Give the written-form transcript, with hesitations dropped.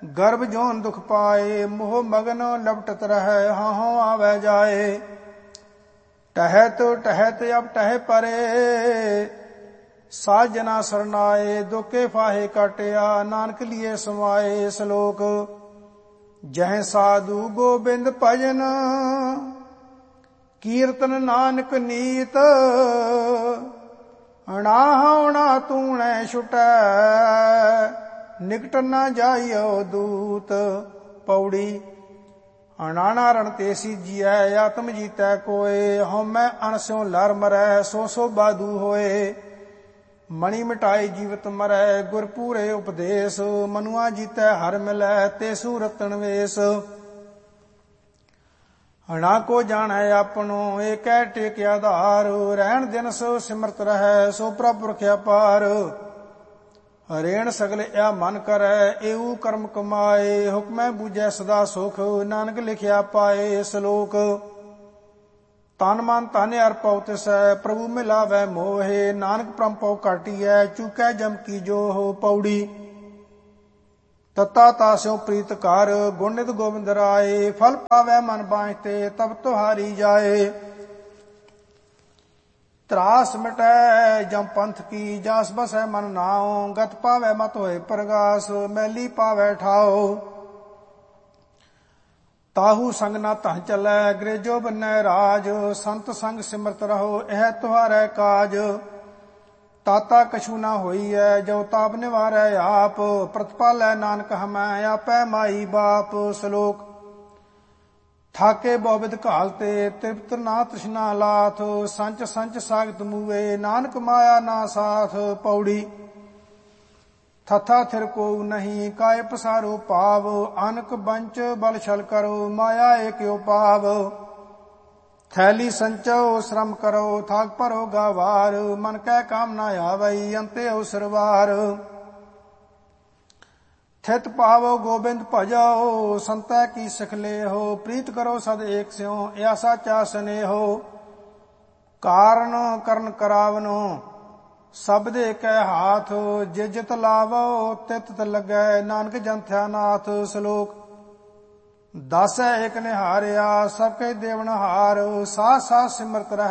गर्भ जोन दुख पाए, मोह मगन लपटत रहे, हाँ आवे जाए। टहत टहत अब टह परे, साजना सरनाए, दोके फाहे काटिया, नानक लिए समाए। श्लोक। जह साधु गोबिंद भजन, कीर्तन नानक नीत, अणाहणा तूणे छुटै, निकट न जाइयो दूत। पौड़ी। अणाना रण ते सीजिया, आत्म जीतै कोय, हਉਮੈ अण स्यों लर मरै, सो बादू होए। मणि मिटाई जीवत मरै, गुर पूरे उपदेश, मनुआ जीतै हर मिलै, तेसु रतन वेश। अणा को जानै आपनो, एकै टेक आधार, रहन दिन सो सिमरत रहै, सो प्रभ पुरख अपार। रेण सगल या मन करै, एऊ कर्म कमाए, हुक्मै बूझै सदा सुख, नानक लिखिया पाए। श्लोक। तन मन धन अर्पौ तिसै, प्रभु मिलावै मोहे, नानक परम पौ काटियै, चूकै जम की जोह। पौड़ी। तत्ता तास्यों प्रीत कर, गुण नित गोविंद राय, फल पावै मन बाँझते, तब तुहारी जाए। त्रास मिटै जम पंथ की, जास बसै मन नाओ, गत पावै मत होए प्रगास, मैली पावै ठाओ। ताहू संग ना तह चलै, अंग्रेजो बन्नै राज, संत संग सिमरत रहो, यह तुहारै काज। ताता कछु ना होइयै, जो ताप निवारै आप, प्रतिपालै नानक हमै, आपै माई बाप। श्लोक। थाके बहुविध घालते, तृप्त ना तृष्णा लाथ, संच संच सागत मूवे, नानक माया ना साथ। पौड़ी। थथा थिर को नहीं, काय पसारो पाव, अनक बंच बल छल करो, माया एक पाव। थैली संचो श्रम करो, थाक भरो गावार, मन कै काम ना आवई, अंते अवसरवार। थित पावो गोबिंद भजो, संतै की सिख ले हो, प्रीत करो सद एक स्यों, या साचा स्नेहो। कारण करन करावनो, शब्द कै हाथ, जिजत लावो, तित लगै, नानक जंथ्या नाथ। श्लोक। दस एक निहारिया, सब कई देवनहार, साथ साथ सिमरत रह